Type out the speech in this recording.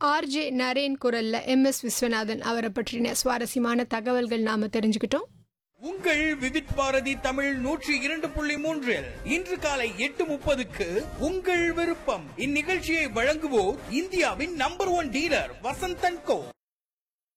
RJ Naren குரல்ல MS Viswanathan அவரை பற்றின சுவாரஸ்யமான தகவல்கள் நாம தெரிஞ்சுக்கிட்டோம். உங்கள் விவித் பாரதி தமிழ் 102.3 இன்று காலை 8:30க்கு உங்கள் விருப்பம். இந்நிகழ்ச்சியை வழங்குவோர் இந்தியாவின் நம்பர் 1 டீலர் வசந்த் & கோ.